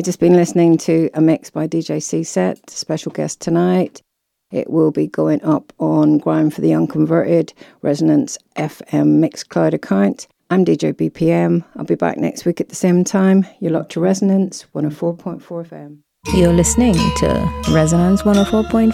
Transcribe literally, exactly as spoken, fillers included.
just been listening to a mix by D J C-Set, special guest tonight. It will be going up on Grime for the Unconverted, Resonance F M Mixcloud account. I'm D J B P M. I'll be back next week at the same time. You're locked to Resonance one oh four point four F M. You're listening to Resonance one oh four point